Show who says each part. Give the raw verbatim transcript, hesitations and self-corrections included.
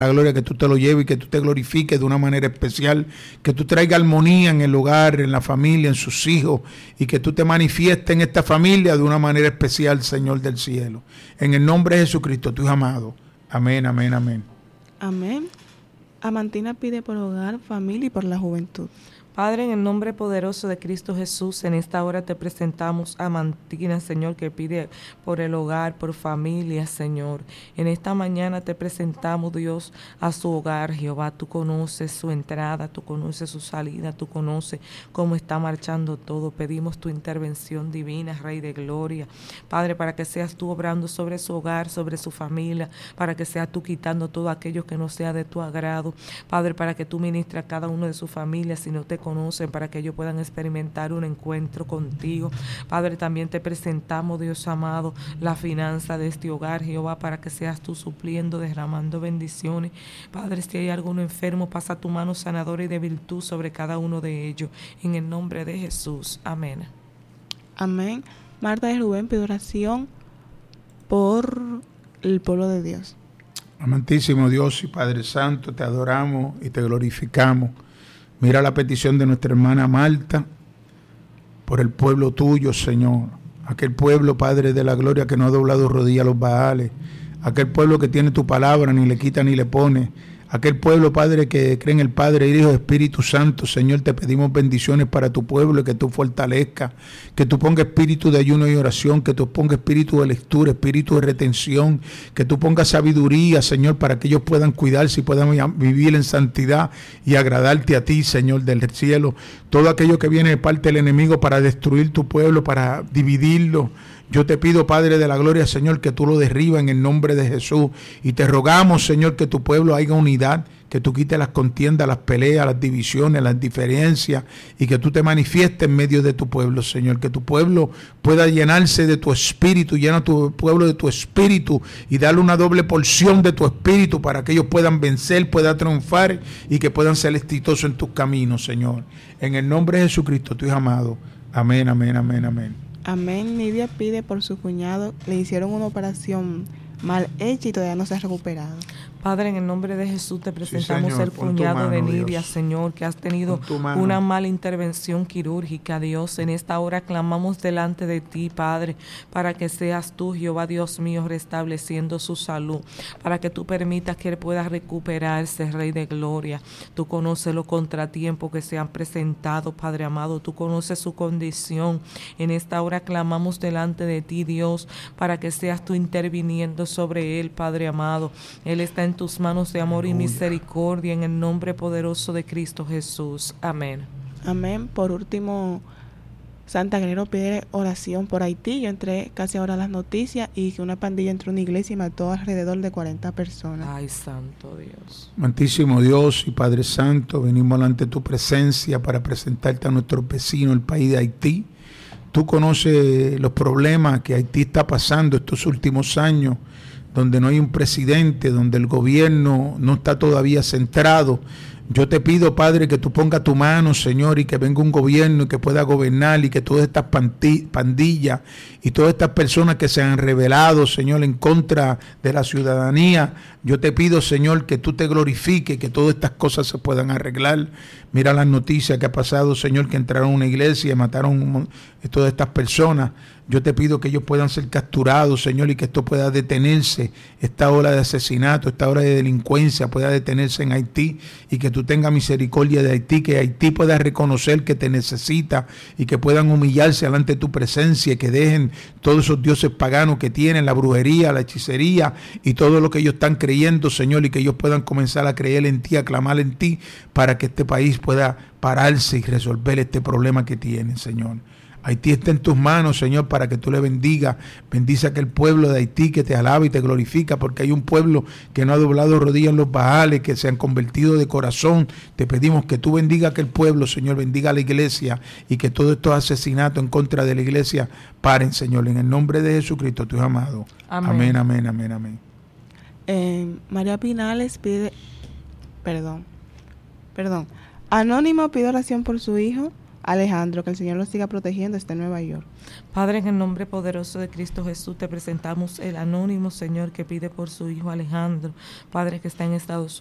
Speaker 1: la gloria, que tú te lo lleves y que tú te glorifiques de una manera especial, que tú traigas armonía en el hogar, en la familia, en sus hijos, y que tú te manifiestes en esta familia de una manera especial, Señor del cielo. En el nombre de Jesucristo, tu Hijo amado. Amén, amén, amén.
Speaker 2: Amén. Amantina pide por hogar, familia y por la juventud.
Speaker 3: Padre, en el nombre poderoso de Cristo Jesús, en esta hora te presentamos a Amantina, Señor, que pide por el hogar, por familia, Señor. En esta mañana te presentamos, Dios, a su hogar, Jehová. Tú conoces su entrada, tú conoces su salida, tú conoces cómo está marchando todo. Pedimos tu intervención divina, Rey de Gloria. Padre, para que seas tú obrando sobre su hogar, sobre su familia, para que seas tú quitando todo aquello que no sea de tu agrado. Padre, para que tú ministres a cada uno de sus familias, si no te conocen, para que ellos puedan experimentar un encuentro contigo. Padre, también te presentamos, Dios amado, la finanza de este hogar, Jehová, para que seas tú supliendo, derramando bendiciones. Padre, si hay alguno enfermo, pasa tu mano sanadora y de virtud sobre cada uno de ellos, en el nombre de Jesús. Amén.
Speaker 2: Amén. Marta de Rubén pide oración por el pueblo de Dios.
Speaker 1: Amantísimo Dios y Padre Santo, te adoramos y te glorificamos. Mira la petición de nuestra hermana Marta por el pueblo tuyo, Señor. Aquel pueblo, Padre de la gloria, que no ha doblado rodilla a los Baales. Aquel pueblo que tiene tu palabra, ni le quita ni le pone. Aquel pueblo, Padre, que cree en el Padre, el Hijo y Espíritu Santo. Señor, te pedimos bendiciones para tu pueblo y que tú fortalezcas, que tú pongas espíritu de ayuno y oración, que tú pongas espíritu de lectura, espíritu de retención, que tú pongas sabiduría, Señor, para que ellos puedan cuidarse y puedan vivir en santidad y agradarte a ti, Señor del cielo. Todo aquello que viene de parte del enemigo para destruir tu pueblo, para dividirlo, yo te pido, Padre de la gloria, Señor, que tú lo derribas en el nombre de Jesús. Y te rogamos, Señor, que tu pueblo haya unidad, que tú quites las contiendas, las peleas, las divisiones, las diferencias, y que tú te manifiestes en medio de tu pueblo, Señor. Que tu pueblo pueda llenarse de tu espíritu, llena a tu pueblo de tu espíritu y darle una doble porción de tu espíritu para que ellos puedan vencer, puedan triunfar y que puedan ser exitosos en tus caminos, Señor. En el nombre de Jesucristo, tu Hijo amado. Amén, amén, amén, amén.
Speaker 2: Amén. Nidia pide por su cuñado. Le hicieron una operación mal hecha y todavía no se ha recuperado.
Speaker 3: Padre, en el nombre de Jesús te presentamos, sí, Señor, el cuñado mano, de Nidia, Dios. Señor, que has tenido una mala intervención quirúrgica, Dios. En esta hora clamamos delante de ti, Padre, para que seas tú, Jehová Dios mío, restableciendo su salud, para que tú permitas que él pueda recuperarse, Rey de Gloria. Tú conoces los contratiempos que se han presentado, Padre amado, tú conoces su condición. En esta hora clamamos delante de ti, Dios, para que seas tú interviniendo sobre él, Padre amado. Él está en tus manos de amor y misericordia, en el nombre poderoso de Cristo Jesús. Amén.
Speaker 2: Amén. Por último, Santa Guerrero pide oración por Haití. Yo entré casi ahora a las noticias y que una pandilla entró en una iglesia y mató alrededor de cuarenta personas.
Speaker 3: Ay, santo Dios.
Speaker 1: Amantísimo Dios y Padre Santo, venimos ante tu presencia para presentarte a nuestros vecinos, el país de Haití. Tú conoces los problemas que Haití está pasando estos últimos años, donde no hay un presidente, donde el gobierno no está todavía centrado. Yo te pido, Padre, que tú pongas tu mano, Señor, y que venga un gobierno que pueda gobernar y que todas estas pandillas y todas estas personas que se han rebelado, Señor, en contra de la ciudadanía, yo te pido, Señor, que tú te glorifiques, que todas estas cosas se puedan arreglar. Mira las noticias que ha pasado, Señor, que entraron a una iglesia y mataron a todas estas personas. Yo te pido que ellos puedan ser capturados, Señor, y que esto pueda detenerse, esta ola de asesinato, esta ola de delincuencia pueda detenerse en Haití, y que tú tengas misericordia de Haití, que Haití pueda reconocer que te necesita y que puedan humillarse delante de tu presencia, y que dejen todos esos dioses paganos que tienen, la brujería, la hechicería y todo lo que ellos están creyendo, Señor, y que ellos puedan comenzar a creer en ti, a clamar en ti, para que este país pueda pararse y resolver este problema que tienen, Señor. Haití está en tus manos, Señor, para que tú le bendigas. Bendice a aquel pueblo de Haití que te alaba y te glorifica, porque hay un pueblo que no ha doblado rodillas en los Baales, que se han convertido de corazón. Te pedimos que tú bendiga a aquel pueblo, Señor, bendiga a la iglesia, y que todos estos asesinatos en contra de la iglesia paren, Señor, en el nombre de Jesucristo, tu Hijo amado. Amén, amén, amén, amén. amén.
Speaker 2: Eh, María Pinales pide, perdón, perdón, Anónimo pide oración por su hijo Alejandro, que el Señor lo siga protegiendo, está en Nueva York.
Speaker 3: Padre, en el nombre poderoso de Cristo Jesús, te presentamos el anónimo, Señor, que pide por su hijo Alejandro, Padre, que está en Estados